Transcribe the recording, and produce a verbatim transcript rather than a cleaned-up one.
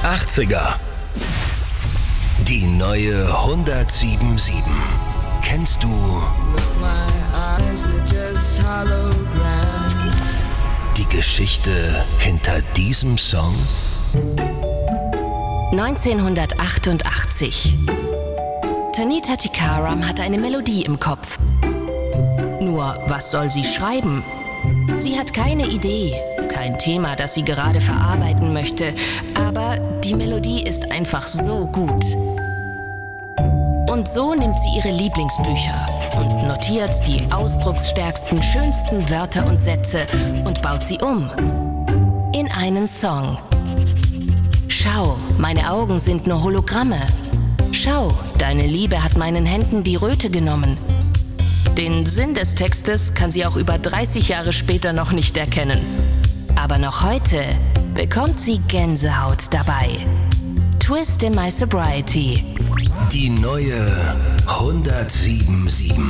achtziger. Die neue hundertsieben Komma sieben. Kennst du die Geschichte hinter diesem Song? neunzehnhundertachtundachtzig. Tanita Tikaram hat eine Melodie im Kopf. Nur, was soll sie schreiben? Sie hat keine Idee, kein Thema, das sie gerade verarbeiten möchte, aber die Melodie ist einfach so gut. Und so nimmt sie ihre Lieblingsbücher und notiert die ausdrucksstärksten, schönsten Wörter und Sätze und baut sie um in einen Song. Schau, meine Augen sind nur Hologramme. Schau, deine Liebe hat meinen Händen die Röte genommen. Den Sinn des Textes kann sie auch über dreißig Jahre später noch nicht erkennen. Aber noch heute bekommt sie Gänsehaut dabei. Twist in My Sobriety. Die neue hundertsieben Komma sieben.